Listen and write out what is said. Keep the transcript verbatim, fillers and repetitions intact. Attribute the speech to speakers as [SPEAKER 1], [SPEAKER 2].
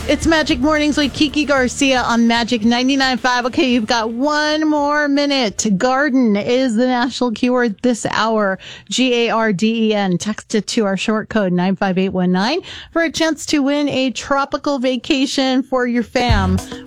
[SPEAKER 1] It's Magic Mornings with Kiki Garcia on Magic ninety-nine point five. Okay, you've got one more minute. Garden is the national keyword this hour. G A R D E N. Text it to our short code nine five eight one nine for a chance to win a tropical vacation for your fam.